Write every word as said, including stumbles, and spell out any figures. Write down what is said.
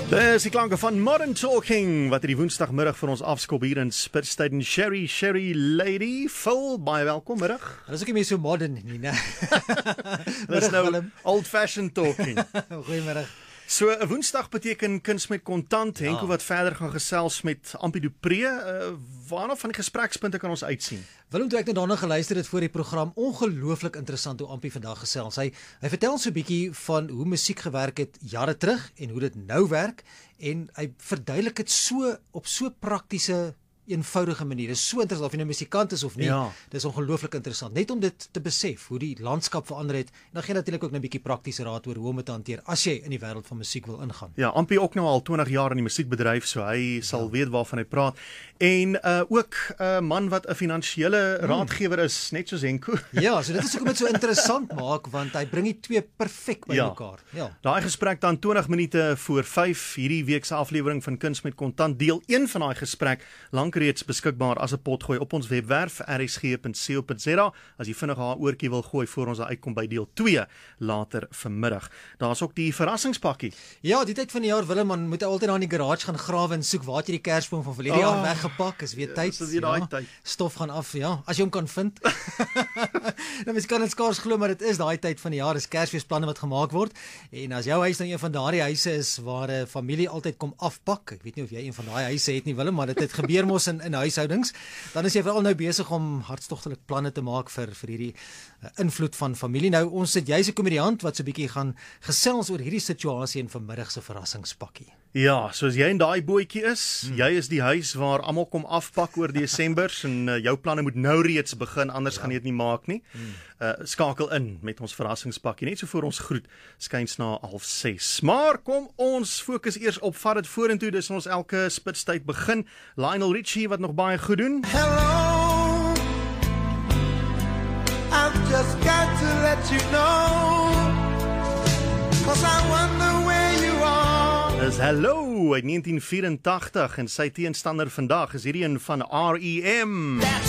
Dis die klanke van Modern Talking, wat die woensdagmiddag vir ons afskop hier in Spitstyd en Sherry, Sherry Lady, Phil, baie welkom middag. Dat is ook nie meer so modern nie, né? Dis nou old-fashioned talking. Goeiemiddag. So, 'n woensdag beteken kuns met kontant, Henko Ja. wat verder gaan gesels met Ampie du Preez, uh, waarna van die gesprekspunte kan ons uitsien? Willem, toe ek nou daarna geluister het voor die program, ongelooflik interessant hoe Ampie vandag gesels. Hy, hy vertel ons so 'n bietjie van hoe musiek gewerk het jare terug en hoe dit nou werk, en hy verduidelik dit so op so praktiese, eenvoudige manier. Dit is so interessant of jy nou musikant is of nie. Ja. Dis ongelooflik interessant net om dit te besef hoe die landskap verander het. En dan gee jy natuurlik ook 'n bietjie praktiese raad oor hoe om dit te hanteer as jy in die wêreld van musiek wil ingaan. Ja, Ampie ook nou al twintig jaar in die musiekbedryf, so hy sal ja. weet waarvan hy praat. En uh, ook 'n uh, man wat 'n finansiële hmm. raadgewer is, net soos Henko. Ja, so dit is hoekom dit so interessant maak, want hy bring die twee perfek by Ja. mekaar. Ja. Daai gesprek dan twintig minute voor vyf, hierdie week se aflewering van Kuns met Kontant, deel een van daai gesprek, lank reeds beskikbaar as 'n potgooi op ons webwerf r s g punt co punt z a, as jy vinnig haar oortjie wil gooi voor ons uitkom by deel twee later vanmiddag. Daar's ook die verrassingspakkie. Ja, die tyd van die jaar, Willem, man moet altyd daar in die garage gaan grawe en soek waar het jy die kersboom van verlede jaar Oh, weggepak, is weer tyd. dis is weer daai tyd. Stof gaan af, ja, as jy hom kan vind. Nou, mens kan dit skaars glo, maar dit is daai tyd van die jaar, is Kersfeesplanne wat gemaak word. En as jou huis nou een van daardie huise is waar 'n familie altyd kom afpak, ek weet nie of jy een van daai huise het nie, Willem, maar dit het gebeur mos in in huishoudings, dan is jy veral nou besig om hartstogtelik planne te maak vir vir hierdie uh, invloed van familie. Nou, ons sit jy's 'n komediant wat so 'n bietjie gaan gesels oor hierdie situasie in vanmiddag se verrassingspakkie. Ja, soos jy in daai bootjie is, hmm. jy is die huis waar almal kom afpak oor Desembers en uh, jou planne moet nou reeds begin, anders ja. gaan jy dit nie maak nie. Hmm. Uh, skakel in met ons verrassingspakkie, net so voor ons groet, skuins na half ses. Maar kom ons fokus eers op vat dit vorentoe, dis ons elke spitstyd begin. Lionel Richie wat nog baie goed doen. Hello, I've just got to let you know, 'cause I wonder where you are. Dis Hello uit negentien vyf agt en sy teenstander vandag is hierdie een van R E M.